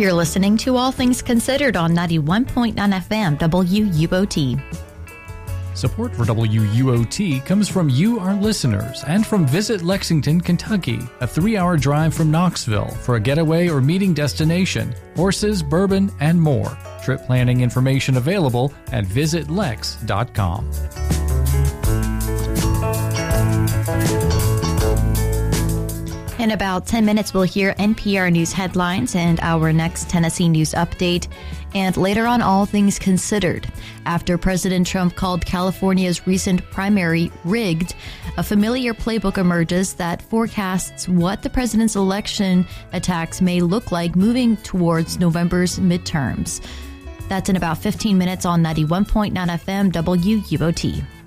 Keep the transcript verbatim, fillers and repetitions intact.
You're listening to All Things Considered on ninety-one point nine F M W U O T. Support for W U O T comes from you, our listeners, and from Visit Lexington, Kentucky, a three-hour drive from Knoxville for a getaway or meeting destination, horses, bourbon, and more. Trip planning information available at visit lex dot com. In about ten minutes, we'll hear N P R News headlines and our next Tennessee News update. And later on, All Things Considered. After President Trump called California's recent primary rigged, a familiar playbook emerges that forecasts what the president's election attacks may look like moving towards November's midterms. That's in about fifteen minutes on ninety-one point nine F M W U O T.